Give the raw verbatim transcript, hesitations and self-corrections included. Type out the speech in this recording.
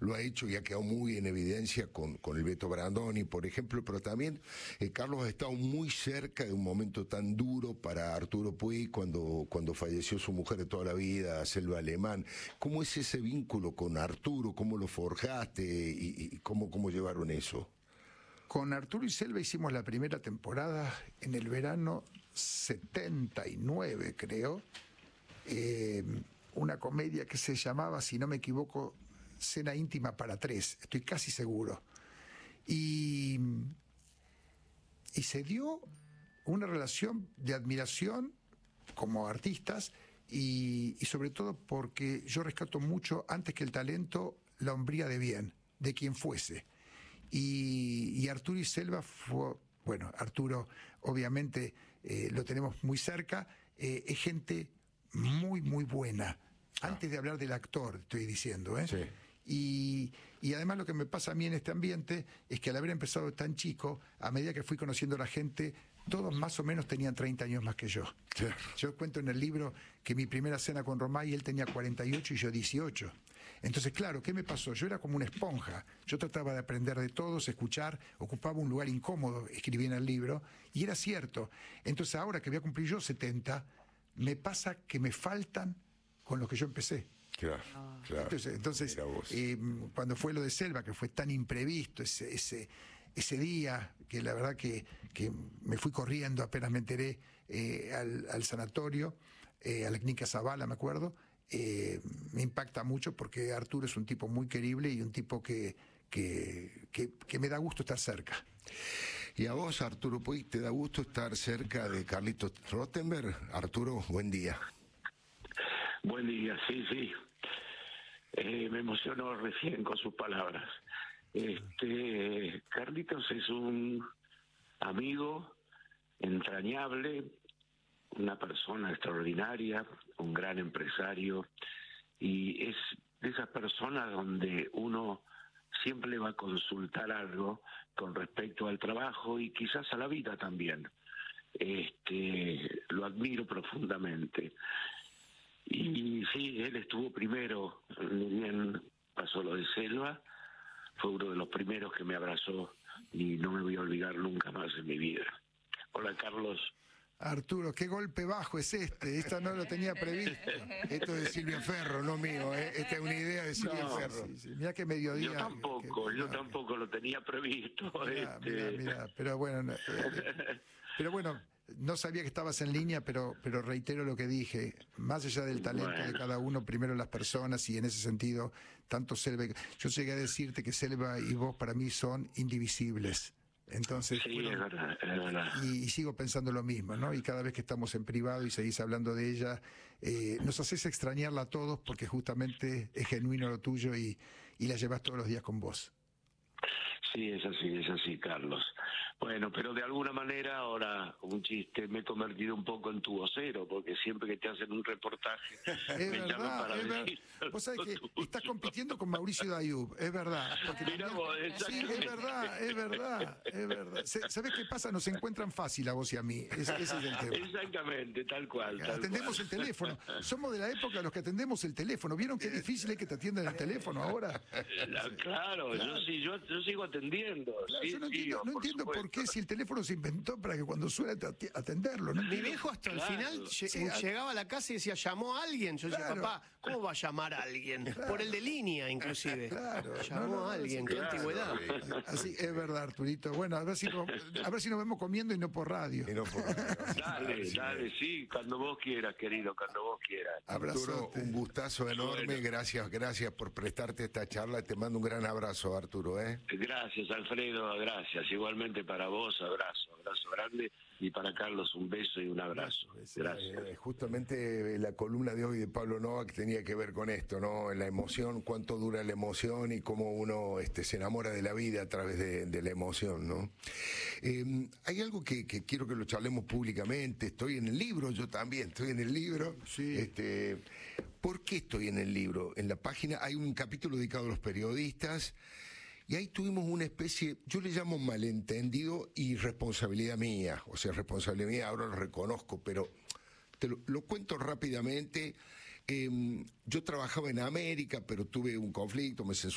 lo ha hecho y ha quedado muy en evidencia con, con el Beto Brandoni, por ejemplo, pero también eh, Carlos ha estado muy cerca de un momento tan duro para Arturo Puig cuando, cuando falleció su mujer de toda la vida, Selva Alemán. ¿Cómo es ese vínculo con Arturo? ¿Cómo lo forjaste y, y cómo, cómo llevaron eso? Con Arturo y Selva hicimos la primera temporada en el verano setenta y nueve, creo. Eh, una comedia que se llamaba, si no me equivoco, Cena íntima para tres, estoy casi seguro. Y, y se dio una relación de admiración como artistas y, y sobre todo porque yo rescato mucho, antes que el talento, la hombría de bien, de quien fuese. Y, y Arturo y Selva fue, bueno, Arturo obviamente eh, lo tenemos muy cerca, eh, es gente muy, muy buena. Ah. Antes de hablar del actor, estoy diciendo, ¿eh? Sí. Y, y además lo que me pasa a mí en este ambiente es que al haber empezado tan chico, a medida que fui conociendo a la gente, todos más o menos tenían treinta años más que yo. Claro. Yo cuento en el libro que mi primera cena con Romay, él tenía cuarenta y ocho y yo dieciocho. Entonces, claro, ¿qué me pasó? Yo era como una esponja. Yo trataba de aprender de todos, escuchar, ocupaba un lugar incómodo, escribí en el libro, y era cierto. Entonces, ahora que voy a cumplir yo setenta, me pasa que me faltan con los que yo empecé. Claro, claro. Entonces, entonces eh, cuando fue lo de Selva, que fue tan imprevisto, ese, ese, ese día, que la verdad que, que me fui corriendo apenas me enteré eh, al, al sanatorio, eh, a la clínica Zavala, me acuerdo, eh, me impacta mucho porque Arturo es un tipo muy querible y un tipo que, que, que, que me da gusto estar cerca. Y a vos, Arturo Puig, ¿te da gusto estar cerca de Carlitos Rottenberg? Arturo, buen día. Buen día, sí, sí. Eh, me emocionó recién con sus palabras. Este, Carlitos es un amigo entrañable, una persona extraordinaria, un gran empresario, y es de esas personas donde uno siempre le va a consultar algo con respecto al trabajo y quizás a la vida también. Este, lo admiro profundamente. Y sí, él estuvo primero, ni bien pasó lo de Selva, fue uno de los primeros que me abrazó y no me voy a olvidar nunca más en mi vida. Hola, Carlos. Arturo, qué golpe bajo es este, esta no lo tenía previsto. Esto es de Silvia Ferro, no mío, ¿eh? Esta es una idea de Silvia no, Ferro. Sí, sí. Mirá que mediodía. Yo tampoco, que, yo no, tampoco lo tenía previsto. Mirá, este... mirá, mirá, pero bueno, eh, pero bueno, no sabía que estabas en línea, pero, pero reitero lo que dije, más allá del talento bueno. de cada uno, primero las personas, y en ese sentido, tanto Selva, yo llegué a decirte que Selva y vos para mí son indivisibles. Entonces, sí, fueron, es verdad, es verdad. Y, y sigo pensando lo mismo, ¿no? Y cada vez que estamos en privado y seguís hablando de ella, eh, nos haces extrañarla a todos porque justamente es genuino lo tuyo y, y la llevas todos los días con vos. Sí, es así, es así, Carlos. Bueno, pero de alguna manera ahora, un chiste, me he convertido un poco en tu vocero, porque siempre que te hacen un reportaje, es me llaman verdad, para es decir... ver... Vos sabés que estás compitiendo con Mauricio Dayub, es verdad. Porque Mirá vos, sí, es verdad, es verdad, es verdad. ¿Sabés qué pasa? Nos encuentran fácil a vos y a mí, ese, ese es el tema. Exactamente, tal cual. Tal atendemos cual. el teléfono, somos de la época de los que atendemos el teléfono. ¿Vieron qué difícil es que te atiendan el teléfono ahora? La, claro, claro, yo sí, yo, yo sigo atendiendo. Claro, sí, yo no sí, entiendo, no por entiendo por qué si el teléfono se inventó para que cuando suena te atenderlo. ¿No? Mi viejo hasta el claro. final Sí, llegaba a la casa y decía, llamó a alguien. Yo claro. decía, papá, ¿cómo va a llamar a alguien? Claro. Por el de línea, inclusive. Claro. Llamó no, no, a alguien, no, qué claro. antigüedad. Así es verdad, Arturito. Bueno, a ver si nos, a ver si nos vemos comiendo y no por radio. Y no por radio. Dale, dale, sí, cuando vos quieras, querido, cuando vos quieras. Arturo, un gustazo enorme, bueno. gracias, gracias por prestarte esta charla, te mando un gran abrazo, Arturo, ¿eh? Gracias, Alfredo, gracias, igualmente para vos, abrazo, abrazo grande, y para Carlos un beso y un abrazo, gracias. Eh, justamente la columna de hoy de Pablo Novak tenía que ver con esto, ¿no? La emoción, cuánto dura la emoción y cómo uno este, se enamora de la vida a través de, de la emoción, ¿no? Eh, hay algo que, que quiero que lo charlemos públicamente, estoy en el libro, yo también estoy en el libro, sí. este, ¿por qué estoy en el libro? En la página hay un capítulo dedicado a los periodistas. Y ahí tuvimos una especie, yo le llamo malentendido y responsabilidad mía, o sea, responsabilidad mía, ahora lo reconozco, pero te lo, lo cuento rápidamente. Eh, yo trabajaba en América, pero tuve un conflicto, me censuraron.